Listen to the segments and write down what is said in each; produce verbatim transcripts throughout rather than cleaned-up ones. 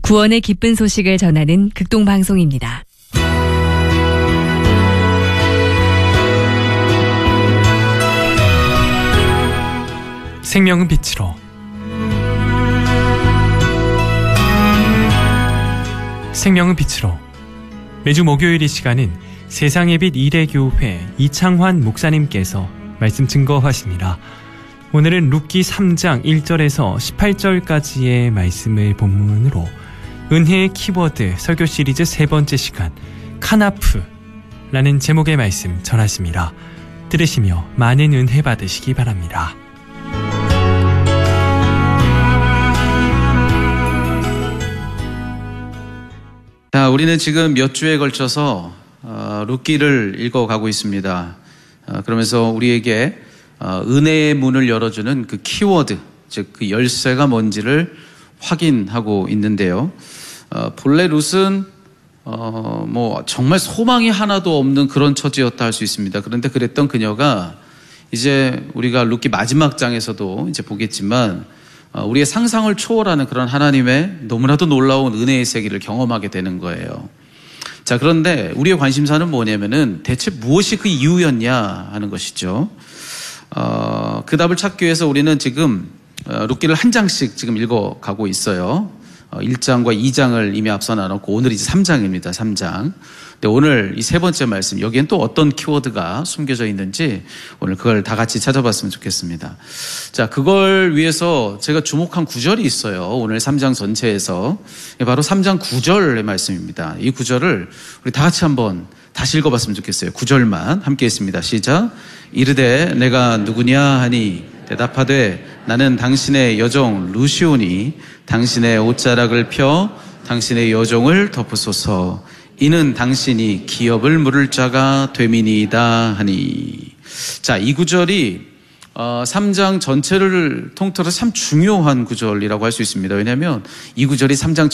구원의 기쁜 소식을 전하는 극동방송입니다. 생명은 빛으로, 생명은 빛으로. 매주 목요일 이 시간은 세상의 빛 이레교회 이창환 목사님께서 말씀 증거하십니다. 오늘은 룻기 삼 장 일 절에서 십팔 절까지의 말씀을 본문으로 은혜의 키워드 설교 시리즈 세 번째 시간 카나프라는 제목의 말씀 전하십니다. 들으시며 많은 은혜 받으시기 바랍니다. 자, 우리는 지금 몇 주에 걸쳐서 어, 룻기를 읽어가고 있습니다. 어, 그러면서 우리에게 어, 은혜의 문을 열어주는 그 키워드, 즉 그 열쇠가 뭔지를 확인하고 있는데요. 어, 본래 룻은 어, 뭐 정말 소망이 하나도 없는 그런 처지였다 할 수 있습니다. 그런데 그랬던 그녀가 이제 우리가 룻기 마지막 장에서도 이제 보겠지만 어, 우리의 상상을 초월하는 그런 하나님의 너무나도 놀라운 은혜의 세계를 경험하게 되는 거예요. 자, 그런데 우리의 관심사는 뭐냐면은 대체 무엇이 그 이유였냐 하는 것이죠. 어, 그 답을 찾기 위해서 우리는 지금 어, 룻기를 한 장씩 지금 읽어가고 있어요. 어, 일 장과 이 장을 이미 앞서 나눴고 오늘 이제 삼 장입니다. 삼 장. 근데 오늘 이 세 번째 말씀, 여기엔 또 어떤 키워드가 숨겨져 있는지 오늘 그걸 다 같이 찾아봤으면 좋겠습니다. 자, 그걸 위해서 제가 주목한 구절이 있어요. 오늘 삼 장 전체에서. 바로 삼 장 구 절의 말씀입니다. 이 구절을 우리 다 같이 한번 다시 읽어봤으면 좋겠어요. 구 절만 함께 했습니다. 시작. 이르되 내가 누구냐 하니 대답하되 나는 당신의 여종 루시오니 당신의 옷자락을 펴 당신의 여종을 덮으소서. 이는 당신이 기업을 물을 자가 됨이니이다 하니. 자, 이 구절이 어, 삼 장 전체를 통틀어서 참 중요한 구절이라고 할 수 있습니다. 왜냐하면 이 구절이 삼 장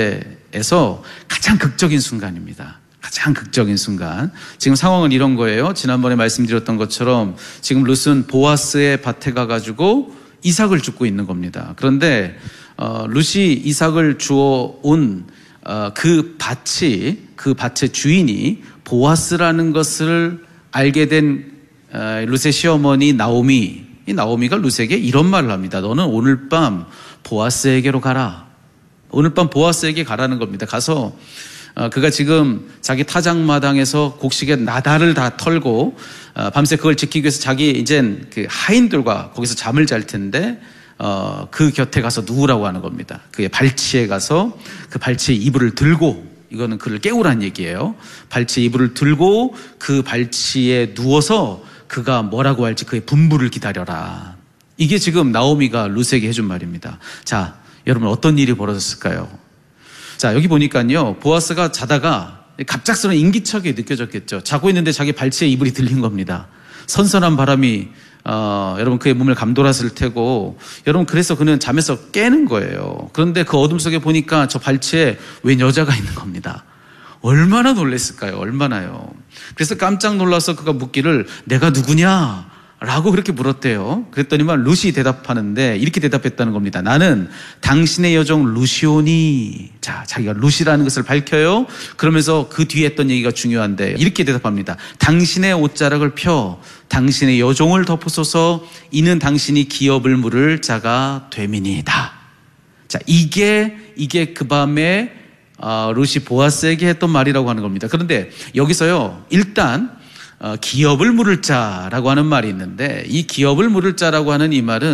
전체에서 가장 극적인 순간입니다. 가장 극적인 순간. 지금 상황은 이런 거예요. 지난번에 말씀드렸던 것처럼 지금 룻은 보아스의 밭에 가가지고 이삭을 줍고 있는 겁니다. 그런데 어, 룻이 이삭을 주어 온 어, 그 밭이, 그 밭의 주인이 보아스라는 것을 알게 된 어, 룻의 시어머니 나오미, 이 나오미가 룻에게 이런 말을 합니다. 너는 오늘 밤 보아스에게로 가라. 오늘 밤 보아스에게 가라는 겁니다. 가서 어, 그가 지금 자기 타작마당에서 곡식에 나달을 다 털고 어, 밤새 그걸 지키기 위해서 자기 이젠 그 하인들과 거기서 잠을 잘 텐데 어, 그 곁에 가서 누우라고 하는 겁니다. 그의 발치에 가서 그 발치에 이불을 들고, 이거는 그를 깨우라는 얘기예요. 발치에 이불을 들고 그 발치에 누워서 그가 뭐라고 할지 그의 분부를 기다려라. 이게 지금 나오미가 룻에게 해준 말입니다. 자, 여러분 어떤 일이 벌어졌을까요? 자, 여기 보니까요, 보아스가 자다가 갑작스러운 인기척이 느껴졌겠죠. 자고 있는데 자기 발치에 이불이 들린 겁니다. 선선한 바람이 어, 여러분 그의 몸을 감돌았을 테고, 여러분 그래서 그는 잠에서 깨는 거예요. 그런데 그 어둠 속에 보니까 저 발치에 웬 여자가 있는 겁니다. 얼마나 놀랐을까요? 얼마나요? 그래서 깜짝 놀라서 그가 묻기를 내가 누구냐? 라고 그렇게 물었대요. 그랬더니만 룻이 대답하는데 이렇게 대답했다는 겁니다. 나는 당신의 여종 루시오니. 자, 자기가 룻이라는 것을 밝혀요. 그러면서 그 뒤에 했던 얘기가 중요한데 이렇게 대답합니다. 당신의 옷자락을 펴 당신의 여종을 덮으소서. 이는 당신이 기업을 물을 자가 됨이니이다. 자, 이게 이게 그 밤에 어, 룻이 보아스에게 했던 말이라고 하는 겁니다. 그런데 여기서요, 일단 어, 기업을 물을 자라고 하는 말이 있는데, 이 기업을 물을 자라고 하는 이 말은